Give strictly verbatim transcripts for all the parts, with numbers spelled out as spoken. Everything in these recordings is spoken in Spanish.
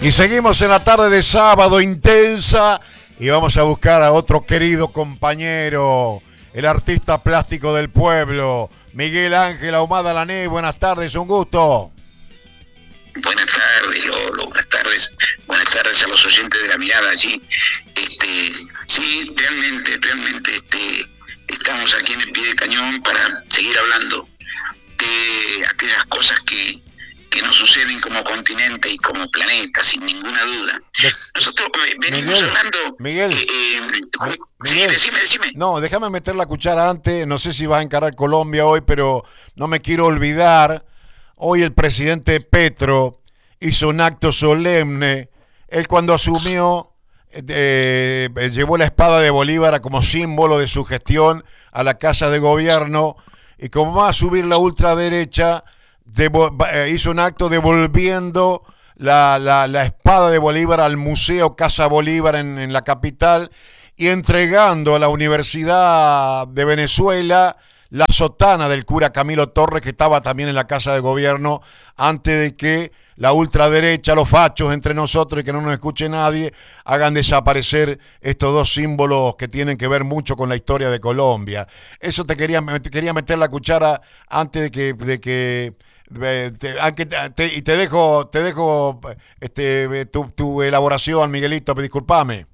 Y seguimos en la tarde de sábado intensa y vamos a buscar a otro querido compañero, el artista plástico del pueblo, Miguel Ángel Ahumada Lané. Buenas tardes, un gusto. Buenas tardes, Lolo, buenas tardes, buenas tardes a los oyentes de La Mirada allí. Este, sí, realmente, realmente, este, estamos aquí en el pie del cañón para seguir hablando de aquellas cosas que, que nos suceden como continente y como planeta, sin ninguna duda. Nosotros venimos Miguel, hablando... Miguel, eh, eh, Miguel, sí, decime, decime. No, déjame meter la cuchara antes, no sé si vas a encarar Colombia hoy, pero no me quiero olvidar. Hoy el presidente Petro hizo un acto solemne. Él cuando asumió eh, llevó la espada de Bolívar como símbolo de su gestión a la Casa de Gobierno, y como va a subir la ultraderecha, devo, eh, hizo un acto devolviendo la, la, la espada de Bolívar al Museo Casa Bolívar en, en la capital, y entregando a la Universidad de Venezuela la sotana del cura Camilo Torres, que estaba también en la Casa de Gobierno, antes de que la ultraderecha, los fachos entre nosotros, y que no nos escuche nadie, hagan desaparecer estos dos símbolos que tienen que ver mucho con la historia de Colombia. Eso te quería, te quería meter la cuchara antes de que... De que te, te, y te dejo, te dejo este, tu, tu elaboración, Miguelito, discúlpame.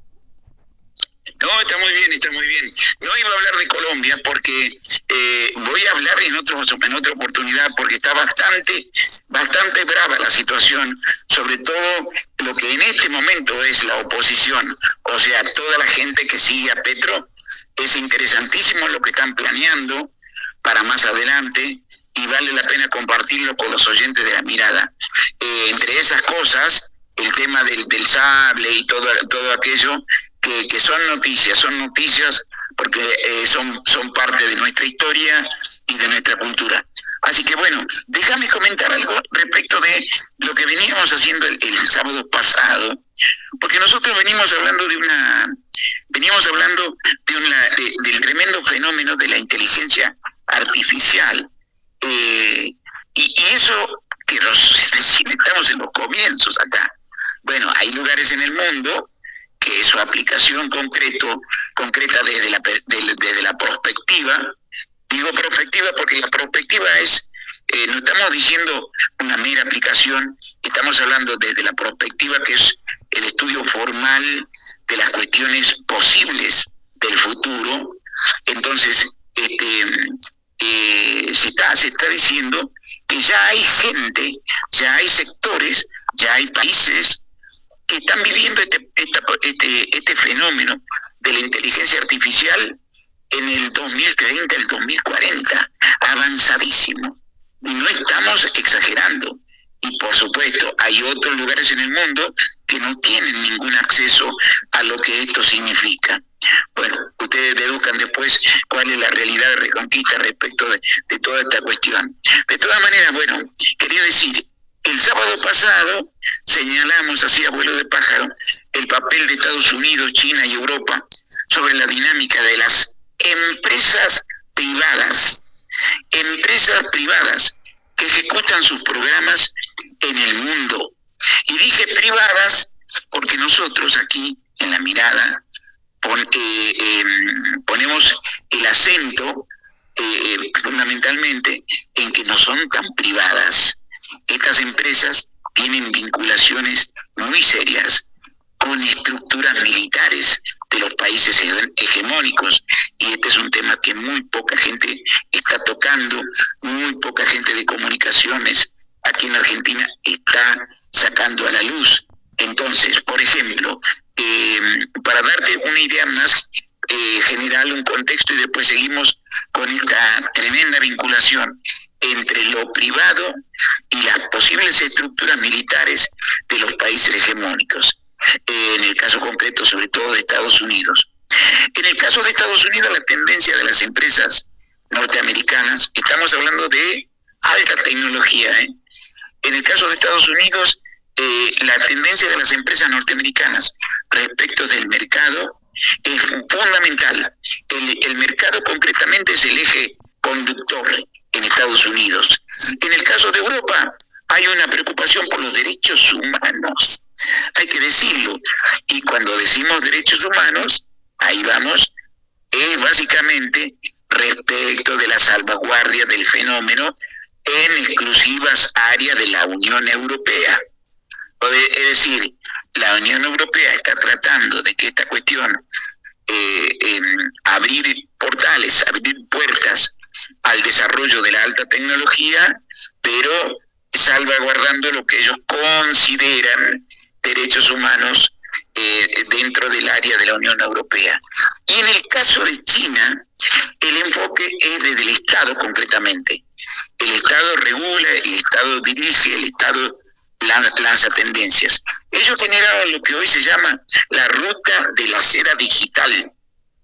No, está muy bien, está muy bien. No iba a hablar de Colombia porque eh, voy a hablar en, otro, en otra oportunidad, porque está bastante, bastante brava la situación, sobre todo lo que en este momento es la oposición, o sea, toda la gente que sigue a Petro. Es interesantísimo lo que están planeando para más adelante y vale la pena compartirlo con los oyentes de La Mirada. Eh, entre esas cosas, el tema del, del sable y todo, todo aquello que, que son noticias, son noticias porque eh, son, son parte de nuestra historia y de nuestra cultura. Así que bueno, déjame comentar algo respecto de lo que veníamos haciendo el, el sábado pasado, porque nosotros venimos hablando de una, veníamos hablando de una, de, del tremendo fenómeno de la inteligencia artificial, eh, y, y eso que nos, recién estamos en los comienzos acá. Bueno, hay lugares en el mundo que su aplicación concreto, concreta desde la, de, desde la perspectiva, digo perspectiva porque la perspectiva es, eh, no estamos diciendo una mera aplicación, estamos hablando desde la perspectiva que es el estudio formal de las cuestiones posibles del futuro. Entonces, este, eh, se está, se está diciendo que ya hay gente, ya hay sectores, ya hay países que están viviendo este, esta, este, este fenómeno de la inteligencia artificial en el dos mil treinta, el dos mil cuarenta, avanzadísimo. Y no estamos exagerando. Y por supuesto, hay otros lugares en el mundo que no tienen ningún acceso a lo que esto significa. Bueno, ustedes deduzcan después cuál es la realidad de Reconquista respecto de, de toda esta cuestión. De todas maneras, bueno, quería decir, el sábado pasado señalamos así a vuelo de pájaro el papel de Estados Unidos, China y Europa sobre la dinámica de las empresas privadas, empresas privadas que ejecutan sus programas en el mundo. Y dije privadas porque nosotros aquí en La Mirada pon, eh, eh, ponemos el acento eh, fundamentalmente en que no son tan privadas. Estas empresas tienen vinculaciones muy serias con estructuras militares de los países hegemónicos, y este es un tema que muy poca gente está tocando, muy poca gente de comunicaciones aquí en Argentina está sacando a la luz. Entonces, por ejemplo, eh, para darte una idea más eh, general, un contexto, y después seguimos con esta tremenda vinculación entre lo privado y las posibles estructuras militares de los países hegemónicos, eh, en el caso concreto sobre todo de Estados Unidos. En el caso de Estados Unidos, la tendencia de las empresas norteamericanas, estamos hablando de alta tecnología, ¿eh? En el caso de Estados Unidos, eh, la tendencia de las empresas norteamericanas respecto del mercado es fundamental. El, el mercado concretamente es el eje conductor en Estados Unidos. En el caso de Europa hay una preocupación por los derechos humanos. decirlo. Y cuando decimos derechos humanos, ahí vamos, es básicamente respecto de la salvaguardia del fenómeno en exclusivas áreas de la Unión Europea. Es decir, la Unión Europea está tratando de que esta cuestión, eh, eh, abrir portales, abrir puertas al desarrollo de la alta tecnología, pero salvaguardando lo que ellos consideran derechos humanos eh, dentro del área de la Unión Europea. Y en el caso de China, el enfoque es desde el Estado concretamente. El Estado regula, el Estado dirige, el Estado lanza tendencias. Ellos generaron lo que hoy se llama la ruta de la seda digital,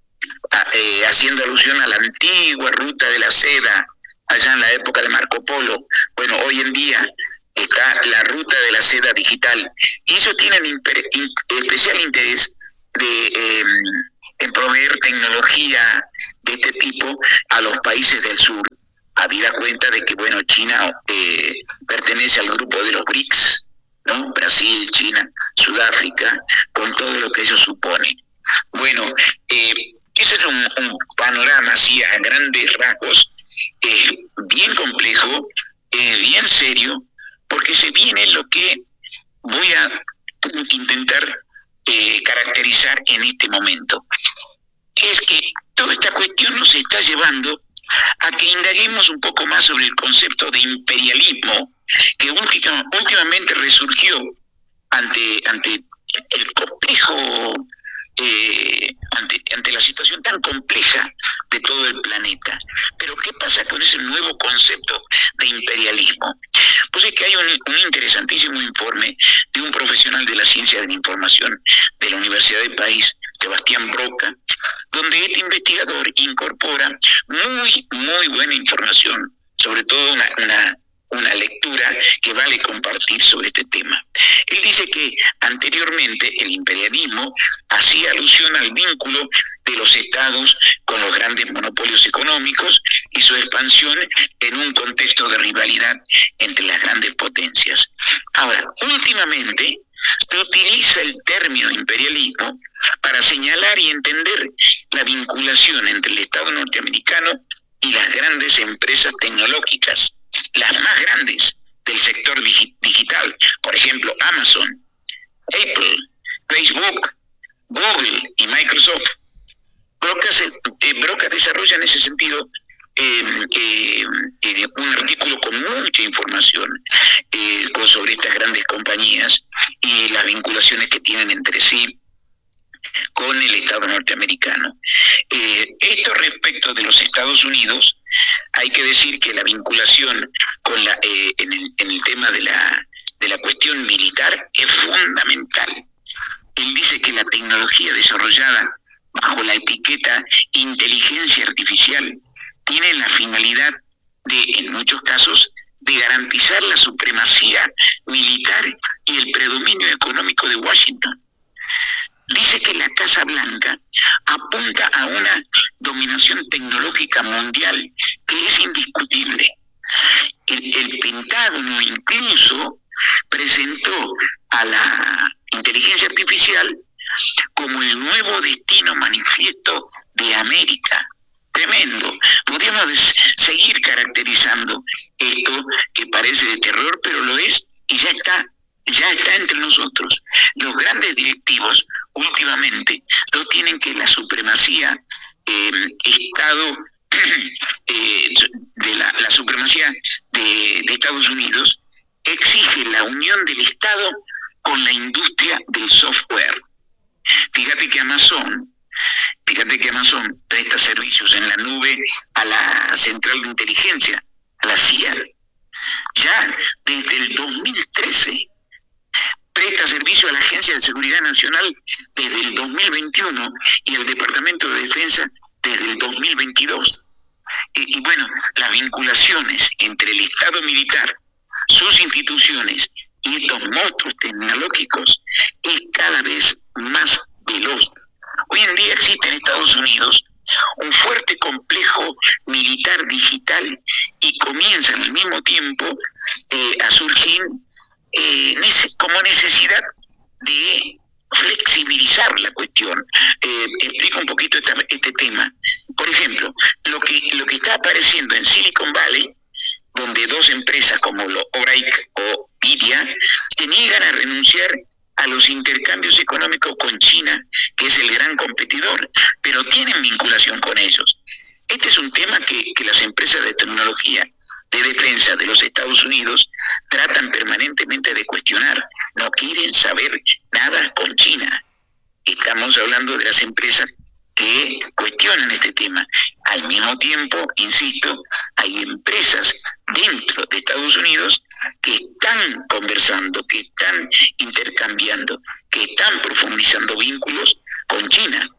eh, haciendo alusión a la antigua ruta de la seda allá en la época de Marco Polo. Bueno, hoy en día está la ruta de la seda digital, y ellos tienen imper, in, especial interés de, eh, en proveer tecnología de este tipo a los países del sur, habida cuenta de que, bueno, China eh, pertenece al grupo de los BRICS, ¿no? Brasil, China, Sudáfrica, con todo lo que eso supone. Bueno, eh, ese es un, un panorama así a grandes rasgos, eh, bien complejo, eh, bien serio, porque se viene lo que voy a intentar eh, caracterizar en este momento. Es que toda esta cuestión nos está llevando a que indaguemos un poco más sobre el concepto de imperialismo que última, últimamente resurgió ante, ante el complejo, eh, ante, ante la situación tan compleja de todo el planeta. Pero ¿qué pasa con ese nuevo concepto de imperialismo? Pues es que hay un, un interesantísimo informe de un profesional de la ciencia de la información de la Universidad del país, Sebastián Broca, donde este investigador incorpora muy, muy buena información, sobre todo una, una, una lectura que vale compartir sobre este tema. Él dice que anteriormente el imperialismo hacía alusión al vínculo de los estados con los grandes monopolios económicos y su expansión en un contexto de rivalidad entre las grandes potencias. Ahora, últimamente se utiliza el término imperialismo para señalar y entender la vinculación entre el Estado norteamericano y las grandes empresas tecnológicas, las más grandes del sector digi- digital, por ejemplo, Amazon, Apple, Facebook, Google y Microsoft. Broca, se, eh, Broca desarrolla en ese sentido Eh, eh, eh, un artículo con mucha información eh, sobre estas grandes compañías y las vinculaciones que tienen entre sí con el Estado norteamericano. Eh, esto respecto de los Estados Unidos, hay que decir que la vinculación con la, eh, en, el, en el tema de la, de la cuestión militar es fundamental. Él dice que la tecnología desarrollada bajo la etiqueta inteligencia artificial tiene la finalidad de, en muchos casos, de garantizar la supremacía militar y el predominio económico de Washington. Dice que la Casa Blanca apunta a una dominación tecnológica mundial que es indiscutible. El, el Pentágono incluso presentó a la inteligencia artificial como el nuevo destino manifiesto de América. Tremendo. Podríamos seguir caracterizando esto que parece de terror, pero lo es y ya está, ya está entre nosotros. Los grandes directivos últimamente sostienen que la supremacía eh, Estado eh, de la, la supremacía de, de Estados Unidos exige la unión del Estado con la industria del software. Fíjate que Amazon Fíjate que Amazon presta servicios en la nube a la Central de Inteligencia, a la C I A. Ya desde el dos mil trece presta servicio a la Agencia de Seguridad Nacional desde el dos mil veintiuno y al Departamento de Defensa desde el dos mil veintidós. Y, y bueno, las vinculaciones entre el Estado militar, sus instituciones y estos monstruos tecnológicos es cada vez más veloz. Hoy en día existe en Estados Unidos un fuerte complejo militar digital y comienzan al mismo tiempo eh, a surgir eh, como necesidad de explico un poquito esta, este tema. Por ejemplo, lo que, lo que está apareciendo en Silicon Valley, donde dos empresas como lo Oracle o Nvidia se niegan a renunciar a los intercambios económicos con China, que es el gran competidor, pero tienen vinculación con ellos. Este es un tema que, que las empresas de tecnología de defensa de los Estados Unidos tratan permanentemente de cuestionar. No quieren saber nada con China. Estamos hablando de las empresas que cuestionan este tema. Al mismo tiempo, insisto, hay empresas dentro de Estados Unidos que están conversando, que están intercambiando, que están profundizando vínculos con China.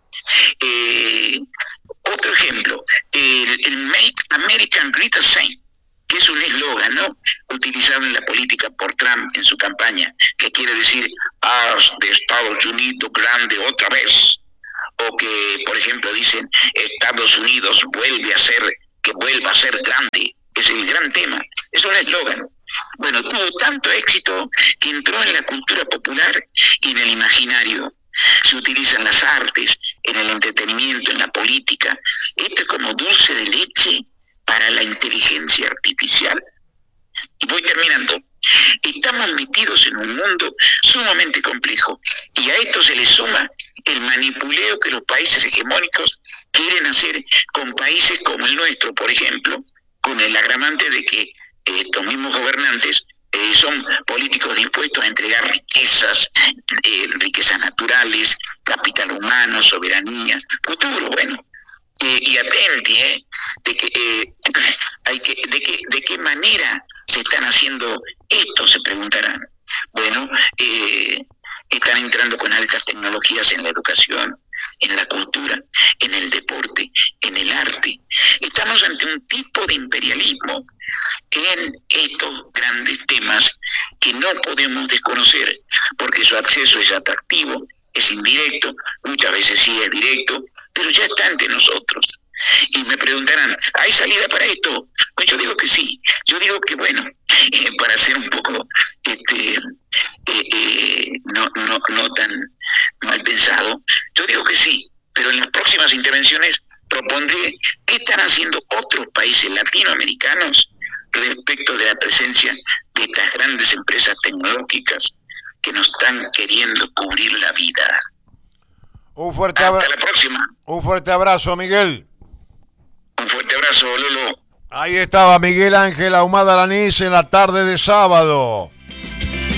Eh, otro ejemplo, el, el Make America Great Again, que es un eslogan, ¿no?, utilizado en la política por Trump en su campaña, que quiere decir haz de Estados Unidos grande otra vez. O que, por ejemplo, dicen Estados Unidos vuelve a ser, que vuelva a ser grande. Es el gran tema, es un eslogan. Bueno, tuvo tanto éxito que entró en la cultura popular y en el imaginario. Se utilizan las artes, en el entretenimiento, en la política. Esto es como dulce de leche para la inteligencia artificial. Y voy terminando. Estamos metidos en un mundo sumamente complejo y a esto se le suma el manipuleo que los países hegemónicos quieren hacer con países como el nuestro, por ejemplo, con el agravante de que estos mismos gobernantes eh, son políticos dispuestos a entregar riquezas, eh, riquezas naturales, capital humano, soberanía, futuro, bueno. Eh, y atenti, eh, de que eh, hay que, de que, de qué manera se están haciendo esto, se preguntarán. Bueno, eh, están entrando con altas tecnologías en la educación, en la cultura, en el deporte, en el arte. Estamos ante un tipo de imperialismo en estos grandes temas que no podemos desconocer, porque su acceso es atractivo, es indirecto, muchas veces sí es directo, pero ya está ante nosotros. Y me preguntarán, ¿hay salida para esto? Pues yo digo que sí. Yo digo que, bueno, eh, para ser un poco este, eh, eh, no, no, no tan mal pensado, yo digo que sí. Pero en las próximas intervenciones propondré qué están haciendo otros países latinoamericanos respecto de la presencia de estas grandes empresas tecnológicas que nos están queriendo cubrir la vida. Un fuerte, Hasta abra- la próxima. un fuerte abrazo, Miguel. Un fuerte abrazo, Lolo. Ahí estaba Miguel Ángel Ahumada Lanís en la tarde de sábado.